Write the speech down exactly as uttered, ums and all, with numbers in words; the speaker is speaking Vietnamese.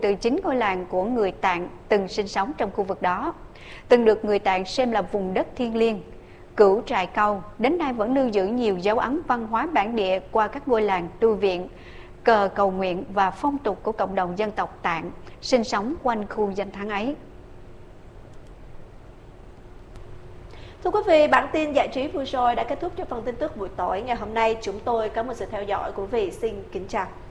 từ chính ngôi làng của người Tạng từng sinh sống trong khu vực đó, từng được người Tạng xem là vùng đất thiêng liêng. Cửu Trại Câu đến nay vẫn lưu giữ nhiều dấu ấn văn hóa bản địa qua các ngôi làng, tu viện, cờ cầu nguyện và phong tục của cộng đồng dân tộc Tạng sinh sống quanh khu danh thắng ấy. Thưa quý vị, bản tin giải trí vui rồi đã kết thúc cho phần tin tức buổi tối ngày hôm nay. Chúng tôi cảm ơn sự theo dõi của quý vị. Xin kính chào.